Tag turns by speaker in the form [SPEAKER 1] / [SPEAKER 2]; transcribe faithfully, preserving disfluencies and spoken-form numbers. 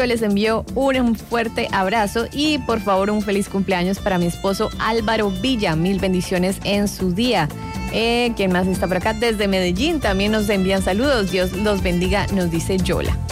[SPEAKER 1] Les envío un fuerte abrazo y por favor un feliz cumpleaños para mi esposo Álvaro Villa. Mil bendiciones en su día. Eh, ¿Quién más está por acá? Desde Medellín también nos envían saludos. Dios los bendiga, nos dice Yola.